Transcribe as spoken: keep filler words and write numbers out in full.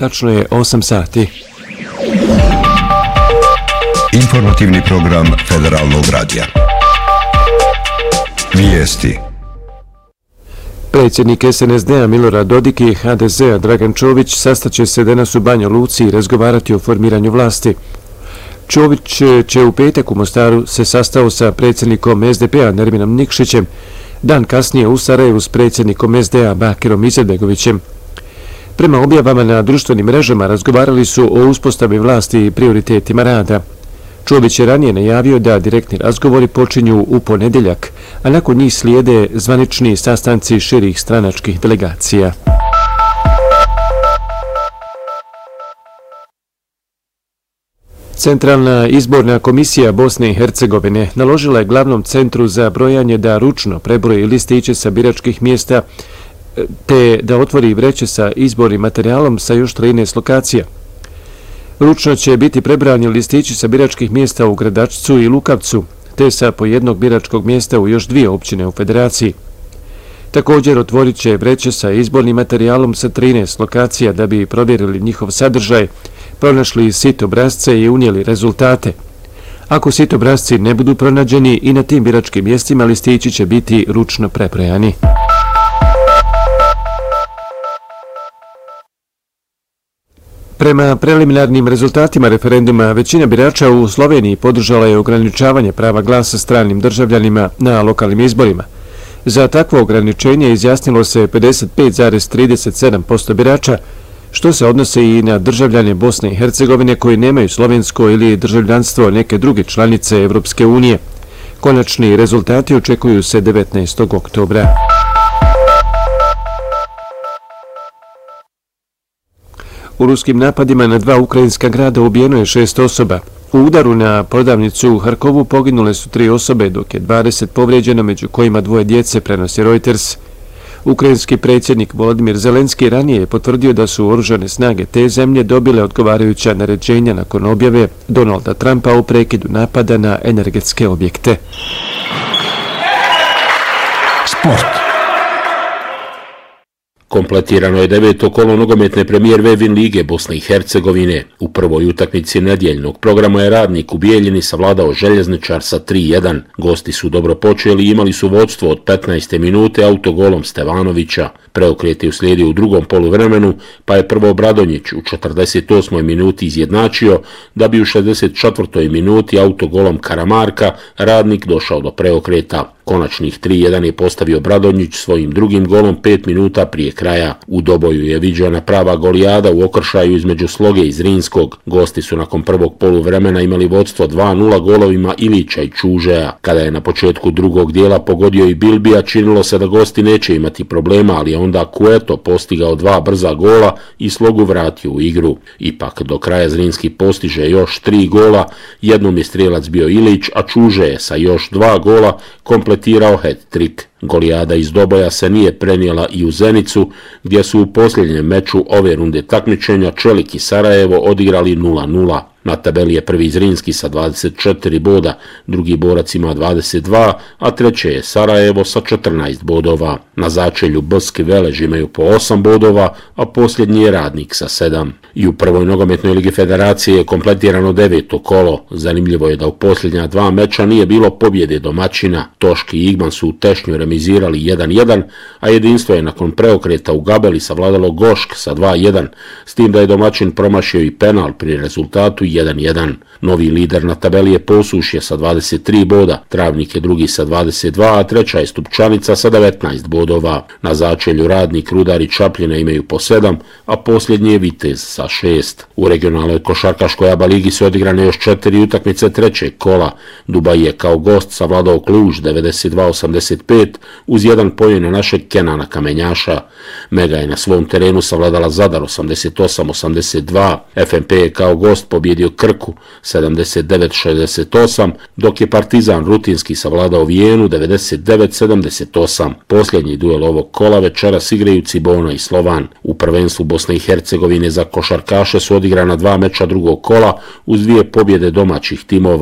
Tačno je osam sati. Informativni program Federalnog radija. Vijesti. Predsjednik es en es de a Milorad Dodik i ha de ze a Dragan Čović sastaće se danas u Banja Luci i razgovarati o formiranju vlasti. Čović će u petak u Mostaru se sastao sa predsjednikom es de pe a Nerminom Nikšićem, dan kasnije u Sarajevu s predsjednikom es de a Bakirom Izetbegovićem. Prema objavama na društvenim mrežama razgovarali su o uspostavi vlasti i prioritetima rada. Čović je ranije najavio da direktni razgovori počinju u ponedjeljak, a nakon njih slijede zvanični sastanci širih stranačkih delegacija. Centralna izborna komisija Bosne i Hercegovine naložila je glavnom centru za brojanje da ručno prebroji listiće sa biračkih mjesta te da otvori vreće sa izbornim materijalom sa još trinaest lokacija. Ručno će biti prebrani listići sa biračkih mjesta u Gradačcu i Lukavcu, te sa po jednog biračkog mjesta u još dvije općine u Federaciji. Također otvorit će vreće sa izbornim materijalom sa trinaest lokacija da bi provjerili njihov sadržaj, pronašli sit obrasce i unijeli rezultate. Ako sit obrasci ne budu pronađeni i na tim biračkim mjestima listići će biti ručno prebrojani. Prema preliminarnim rezultatima referenduma, većina birača u Sloveniji podržala je ograničavanje prava glasa stranim državljanima na lokalnim izborima. Za takvo ograničenje izjasnilo se pedeset pet zarez trideset sedam posto birača, što se odnose i na državljane Bosne i Hercegovine koji nemaju slovensko ili državljanstvo neke druge članice Evropske unije. Konačni rezultati očekuju se devetnaestog oktobra. U ruskim napadima na dva ukrajinska grada ubijeno je šest osoba. U udaru na prodavnicu u Harkovu poginule su tri osobe, dok je dvadeset povrijeđeno, među kojima dvoje djece, prenosi Reuters. Ukrajinski predsjednik Volodimir Zelenski ranije je potvrdio da su oružane snage te zemlje dobile odgovarajuća naređenja nakon objave Donalda Trumpa o prekidu napada na energetske objekte. Sport. Kompletirano je deveto kolo nogometne premijer Vevin lige Bosne i Hercegovine. U prvoj utakmici nedjeljnog programa je Radnik u Bijeljini savladao Željezničar sa tri jedan. Gosti su dobro počeli i imali su vodstvo od petnaeste minute autogolom Stevanovića. Preokret je uslijedio u drugom poluvremenu, pa je prvo Bradonjić u četrdeset osmoj minuti izjednačio, da bi u šezdeset četvrtoj minuti autogolom Karamarka Radnik došao do preokreta. Konačnih tri jedan je postavio Bradonjić svojim drugim golom pet minuta prije kraja. U doboju je viđena prava golijada u okršaju između Sloge i Zrinskog. Gosti su nakon prvog poluvremena imali vodstvo dva nula golovima Ilića i Čužeja. Kada je na početku drugog dijela pogodio i Bilbija, činilo se da gosti neće imati problema, ali je onda Kueto postigao dva brza gola i Slogu vratio u igru. Ipak do kraja Zrinski postiže još tri gola, jednom je strijelac bio Ilić, a Čuže je sa još dva gola kompletirao hat-trick. Golijada iz doboja se nije prenijela i u Zenicu, gdje su u posljednjem meču ove runde takmičenja Čelik i Sarajevo odigrali nula nula. Na tabeli je prvi Zrinski sa dvadeset četiri boda, drugi borac ima dvadeset dva, a treće je Sarajevo sa četrnaest bodova. Na začelju Bski Velež imaju po osam bodova, a posljednji je Radnik sa sedam. I u prvoj nogometnoj ligi Federacije je kompletirano deveto kolo. Zanimljivo je da u posljednja dva meča nije bilo pobjede domaćina. Toški i Igman su u Tešnju remizirali jedan jedan, a jedinstvo je nakon preokreta u Gabeli savladalo Gošk sa dva jedan, s tim da je domaćin promašio i penal pri rezultatu jedan jedan. Novi lider na tabeli je Posušje sa dvadeset tri boda, Travnik je drugi sa dvadeset dva, a treća je Stupčanica sa devetnaest bodova. Na začelju Radnik, Rudar i Čapljina imaju po sedam, a posljednji je Vitez sa šest. U regionalnoj košarkaškoj A B A ligi su odigrane još četiri utakmice trećeg kola. Dubaj je kao gost savladao Kluž devedeset dva osamdeset pet uz jedan pojen našeg Kenana Kamenjaša. Mega je na svom terenu savladala Zadar osamdeset osam osamdeset dva, F M P je kao gost pobjedio Krku sedamdeset devet šezdeset osam, dok je Partizan rutinski savladao Vijenu devedeset devet sedamdeset osam. Posljednji duel ovog kola večeras igraju Cibona i Slovan. U prvenstvu Bosne i Hercegovine za košarkaše su odigrana dva meča drugog kola uz dvije pobjede domaćih timova.